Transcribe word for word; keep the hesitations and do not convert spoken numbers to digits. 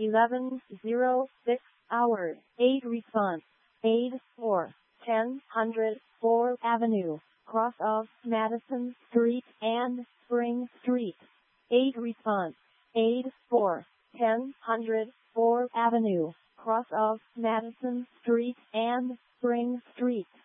eleven oh six hours. eight response. eight four ten hundred fourth Avenue, cross of Madison Street and Spring Street. eight response. eight four ten hundred fourth Avenue, cross of Madison Street and Spring Street.